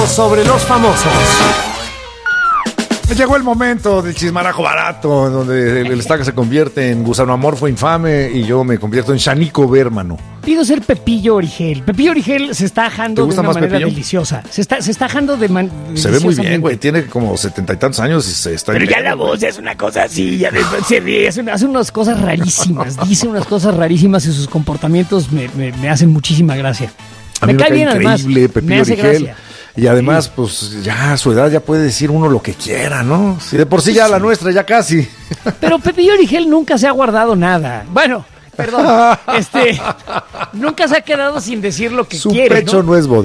Sobre los famosos. Llegó el momento del chismarajo barato, donde el estaca se convierte en gusano amorfo infame y yo me convierto en Shanico Bermano. Pido ser Pepillo Origel. Pepillo Origel se está ajando de una manera Pepillo? Deliciosa. Se está ajando Se ve muy bien, güey. Tiene como 70 y tantos años y se está... Pero ya la voz es una cosa así, ya se ríe, hace unas cosas rarísimas, dice unas cosas rarísimas y sus comportamientos me hacen muchísima gracia. A mí me cae bien, increíble, además. Pepillo Origel. Y además, pues ya a su edad ya puede decir uno lo que quiera, ¿no? Si de por sí ya la nuestra, ya casi. Pero Pepillo Origel nunca se ha guardado nada. Bueno, perdón, nunca se ha quedado sin decir lo que quiere. Su pecho no es bodega.